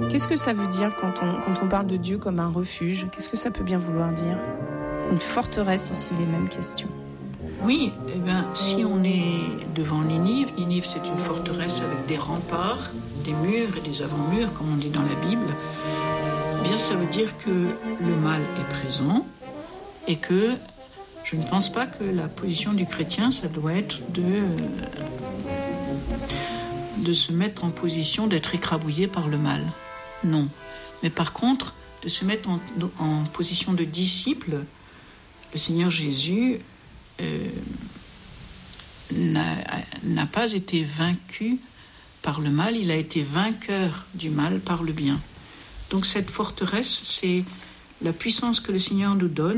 Qu'est-ce que ça veut dire quand on parle de Dieu comme un refuge? Qu'est-ce que ça peut bien vouloir dire? Une forteresse ici, les mêmes questions. Oui, si on est devant Ninive, c'est une forteresse avec des remparts, des murs et des avant-murs, comme on dit dans la Bible, bien ça veut dire que le mal est présent et que je ne pense pas que la position du chrétien, ça doit être de se mettre en position d'être écrabouillé par le mal. Non. Mais par contre, de se mettre en position de disciple, le Seigneur Jésus n'a pas été vaincu par le mal, il a été vainqueur du mal par le bien. Donc cette forteresse, c'est la puissance que le Seigneur nous donne